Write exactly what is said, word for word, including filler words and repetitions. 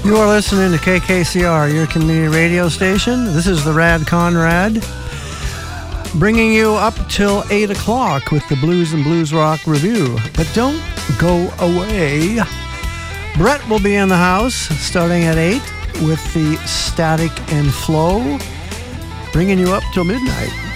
You are listening to K K C R, your community radio station. This is the Rad Conrad, bringing you up till eight o'clock with the Blues and Blues Rock Review. But don't go away. Brett will be in the house starting at eight with the Static and Flow, bringing you up till midnight.